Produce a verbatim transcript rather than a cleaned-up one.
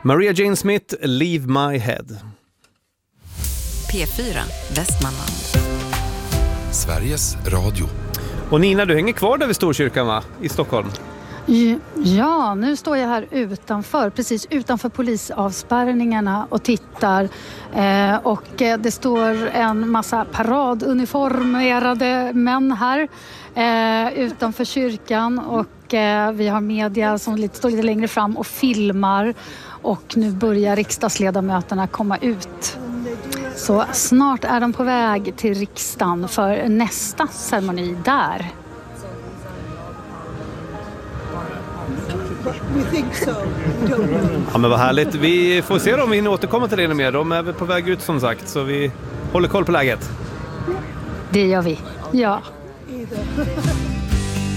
Maria Jane Smith, Leave My Head. P fyra, Västmanland. Sveriges Radio. Och Nina, du hänger kvar där vid Storkyrkan, va? I Stockholm. Ja, nu står jag här utanför, precis utanför polisavspärrningarna och tittar. Eh, och det står en massa paraduniformerade män här eh, utanför kyrkan. Och eh, vi har media som lite, står lite längre fram och filmar. Och nu börjar riksdagsledamöterna komma ut. Så snart är de på väg till riksdagen för nästa ceremoni där. Ja, men vad härligt. Vi får se om vi hinner återkomma till det mer. De är väl på väg ut som sagt, så vi håller koll på läget. Det gör vi, ja.